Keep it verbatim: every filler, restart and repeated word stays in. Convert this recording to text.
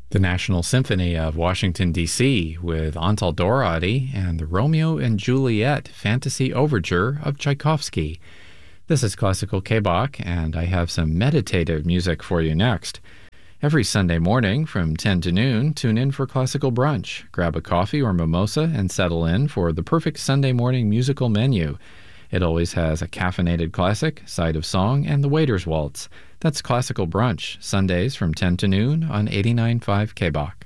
The National Symphony of Washington, D C with Antal Dorati and the Romeo and Juliet Fantasy Overture of Tchaikovsky. This is Classical K-Bach, and I have some meditative music for you next. Every Sunday morning from ten to noon, tune in for Classical Brunch. Grab a coffee or mimosa and settle in for the perfect Sunday morning musical menu. It always has a caffeinated classic, side of song, and the waiter's waltz. That's Classical Brunch, Sundays from ten to noon on eighty-nine point five K-Bach.